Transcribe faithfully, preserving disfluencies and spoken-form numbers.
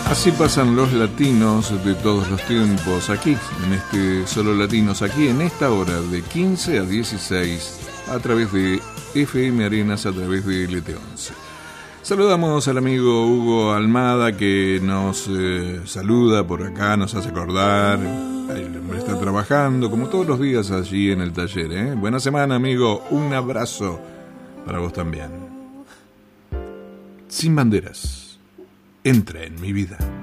Así pasan los latinos de todos los tiempos aquí, en este Solo Latinos, aquí en esta hora de quince a dieciséis, a través de F M Arenas, a través de L T once. Saludamos al amigo Hugo Almada, que nos eh, saluda por acá, nos hace acordar. Él está trabajando como todos los días allí en el taller, ¿eh? Buena semana, amigo, un abrazo para vos también. Sin banderas, entra en mi vida.